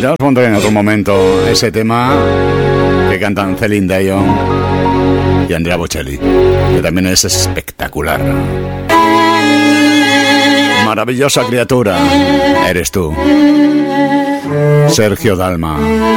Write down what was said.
Ya os pondré en otro momento ese tema que cantan Celine Dion y Andrea Bocelli, que también es espectacular. Maravillosa criatura eres tú, Sergio Dalma.